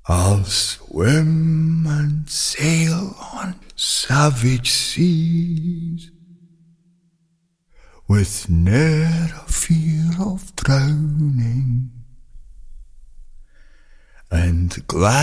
I'll swim and sail on savage seas, with ne'er a fear of drowning, and glad